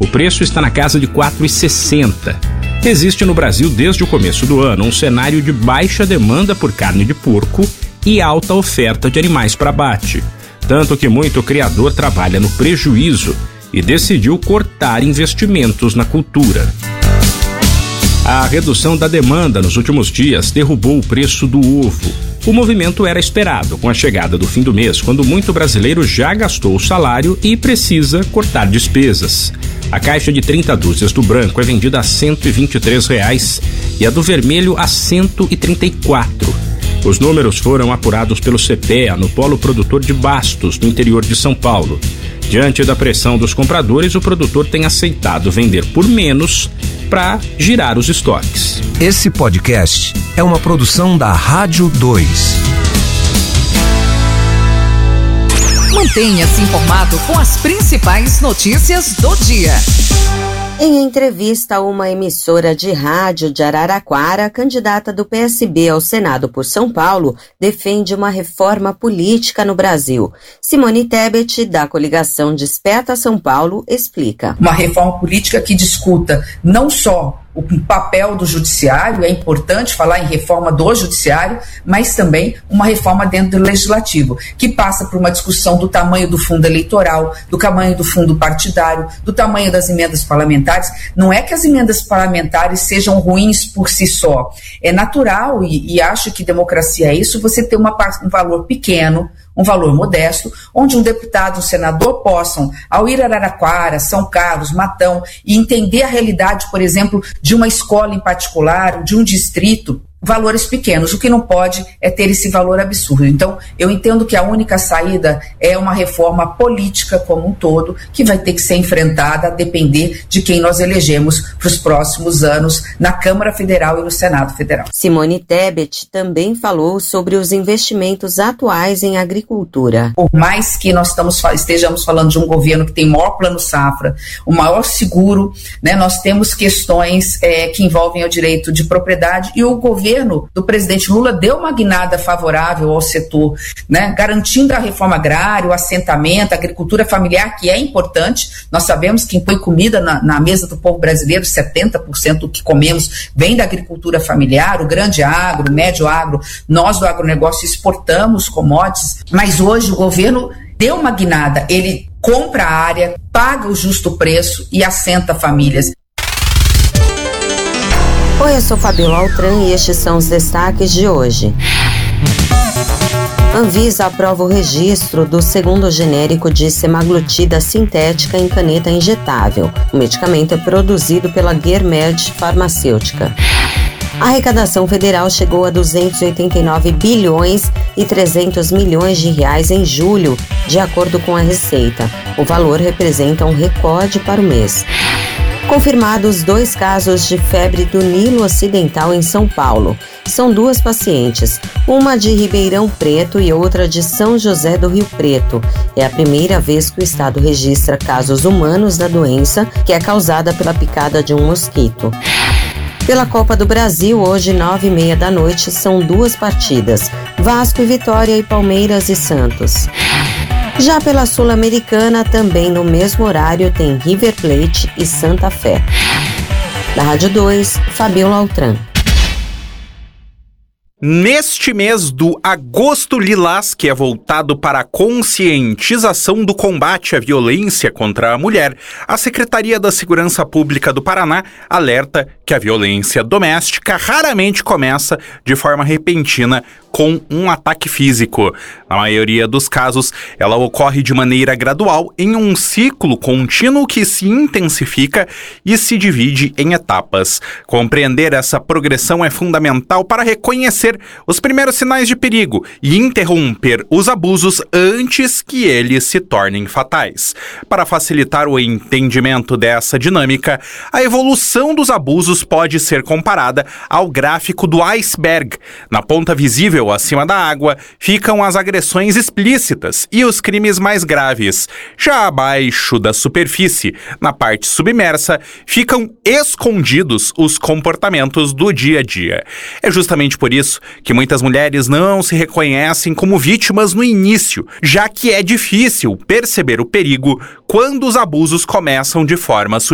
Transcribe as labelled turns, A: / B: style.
A: O preço está na casa de R$ 4,60. Existe no Brasil desde o começo do ano um cenário de baixa demanda por carne de porco e alta oferta de animais para abate. Tanto que muito criador trabalha no prejuízo e decidiu cortar investimentos na cultura. A redução da demanda nos últimos dias derrubou o preço do ovo. O movimento era esperado com a chegada do fim do mês, quando muito brasileiro já gastou o salário e precisa cortar despesas. A caixa de 30 dúzias do branco é vendida a R$ 123 e a do vermelho a R$ 134. Os números foram apurados pelo CPEA no polo produtor de Bastos, no interior de São Paulo. Diante da pressão dos compradores, o produtor tem aceitado vender por menos para girar os estoques.
B: Esse podcast é uma produção da Rádio 2.
C: Mantenha-se informado com as principais notícias do dia.
D: Em entrevista a uma emissora de rádio de Araraquara, a candidata do PSB ao Senado por São Paulo defende uma reforma política no Brasil. Simone Tebet, da coligação Desperta São Paulo, explica.
E: Uma reforma política que discuta não só o papel do judiciário, é importante falar em reforma do judiciário, mas também uma reforma dentro do legislativo, que passa por uma discussão do tamanho do fundo eleitoral, do tamanho do fundo partidário, do tamanho das emendas parlamentares. Não é que as emendas parlamentares sejam ruins por si só. É natural, e acho que democracia é isso, você ter um valor pequeno, um valor modesto, onde um deputado, um senador possam, ao ir a Araraquara, São Carlos, Matão, e entender a realidade, por exemplo, de uma escola em particular, de um distrito, valores pequenos. O que não pode é ter esse valor absurdo. Então, eu entendo que a única saída é uma reforma política como um todo, que vai ter que ser enfrentada a depender de quem nós elegemos para os próximos anos na Câmara Federal e no Senado Federal.
D: Simone Tebet também falou sobre os investimentos atuais em agricultura.
E: Por mais que nós estejamos falando de um governo que tem maior plano safra, o maior seguro, né, nós temos questões que envolvem o direito de propriedade, e o governo do presidente Lula deu uma guinada favorável ao setor, né, garantindo a reforma agrária, o assentamento, a agricultura familiar, que é importante. Nós sabemos que põe comida na mesa do povo brasileiro, 70% do que comemos vem da agricultura familiar, o grande agro, o médio agro. Nós do agronegócio exportamos commodities, mas hoje o governo deu uma guinada, ele compra a área, paga o justo preço e assenta famílias.
D: Oi, eu sou Fabiola Altran e estes são os destaques de hoje. Anvisa aprova o registro do segundo genérico de semaglutida sintética em caneta injetável. O medicamento é produzido pela Guermed Farmacêutica. A arrecadação federal chegou a 289 bilhões e 300 milhões de reais em julho, de acordo com a Receita. O valor representa um recorde para o mês. Confirmados 2 casos de febre do Nilo Ocidental em São Paulo. São 2 pacientes, uma de Ribeirão Preto e outra de São José do Rio Preto. É a primeira vez que o estado registra casos humanos da doença, que é causada pela picada de um mosquito. Pela Copa do Brasil, hoje 9h30 da noite, são 2 partidas, Vasco e Vitória e Palmeiras e Santos. Já pela Sul-Americana, também no mesmo horário, tem River Plate e Santa Fé. Da Rádio 2, Fabiola Altran.
F: Neste mês do Agosto Lilás, que é voltado para a conscientização do combate à violência contra a mulher, a Secretaria da Segurança Pública do Paraná alerta que a violência doméstica raramente começa de forma repentina com um ataque físico. Na maioria dos casos, ela ocorre de maneira gradual em um ciclo contínuo que se intensifica e se divide em etapas. Compreender essa progressão é fundamental para reconhecer os primeiros sinais de perigo e interromper os abusos antes que eles se tornem fatais. Para facilitar o entendimento dessa dinâmica, a evolução dos abusos pode ser comparada ao gráfico do iceberg. Na ponta visível acima da água ficam as agressões explícitas e os crimes mais graves. Já abaixo da superfície, na parte submersa, ficam escondidos os comportamentos do dia a dia. É justamente por isso que muitas mulheres não se reconhecem como vítimas no início, já que é difícil perceber o perigo quando os abusos começam de forma sutil.